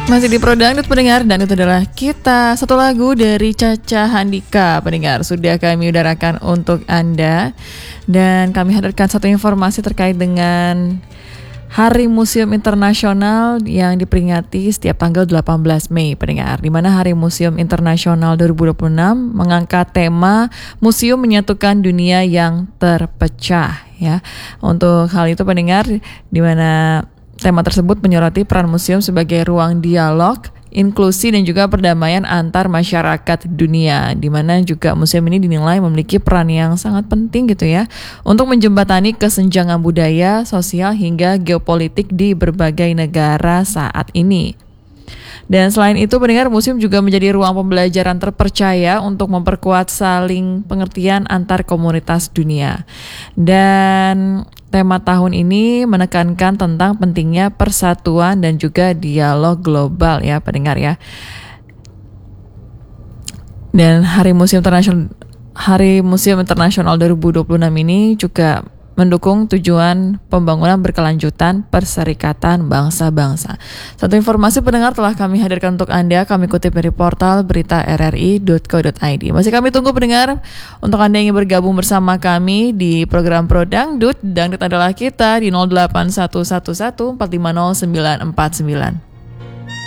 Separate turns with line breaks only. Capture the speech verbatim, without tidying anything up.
Masih di Pro Dangdut pendengar, dan itu adalah kita satu lagu dari Caca Handika pendengar sudah kami udarakan untuk Anda. Dan kami hadirkan satu informasi terkait dengan Hari Museum Internasional yang diperingati setiap tanggal delapan belas Mei pendengar, di mana Hari Museum Internasional dua ribu dua puluh enam mengangkat tema Museum Menyatukan Dunia yang Terpecah ya. Untuk hal itu pendengar, di mana tema tersebut menyoroti peran museum sebagai ruang dialog, inklusi dan juga perdamaian antar masyarakat dunia, di mana juga museum ini dinilai memiliki peran yang sangat penting gitu ya untuk menjembatani kesenjangan budaya, sosial hingga geopolitik di berbagai negara saat ini. Dan selain itu pendengar, museum juga menjadi ruang pembelajaran terpercaya untuk memperkuat saling pengertian antar komunitas dunia. Dan tema tahun ini menekankan tentang pentingnya persatuan dan juga dialog global ya pendengar ya. Dan Hari Museum Internasional Hari Museum Internasional dua ribu dua puluh enam ini juga mendukung tujuan pembangunan berkelanjutan Perserikatan Bangsa-Bangsa. Satu informasi pendengar telah kami hadirkan untuk Anda, kami kutip dari portal berita r r i dot co dot i d. Masih kami tunggu pendengar untuk Anda yang ingin bergabung bersama kami di program Pro Dangdut. Dangdut adalah kita di nol delapan satu satu satu empat lima nol sembilan empat sembilan.